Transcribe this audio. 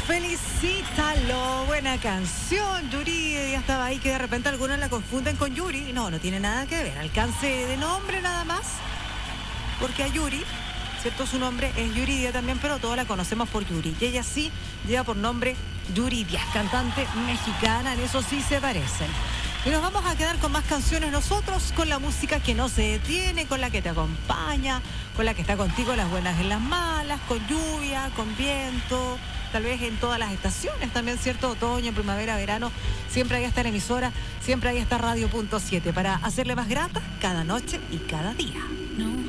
Felicítalo, buena canción. Yuri ya estaba ahí, que de repente algunos la confunden con Yuri. No, no tiene nada que ver. Alcance de nombre nada más. Porque a Yuri, ¿cierto? Su nombre es Yuridia también, pero todos la conocemos por Yuri. Y ella sí lleva por nombre Yuridia, cantante mexicana, en eso sí se parecen. Y nos vamos a quedar con más canciones nosotros, con la música que no se detiene, con la que te acompaña, con la que está contigo en las buenas y en las malas, con lluvia, con viento, tal vez en todas las estaciones también, ¿cierto? Otoño, primavera, verano, siempre hay esta emisora, siempre hay esta Radio.7 para hacerle más grata cada noche y cada día.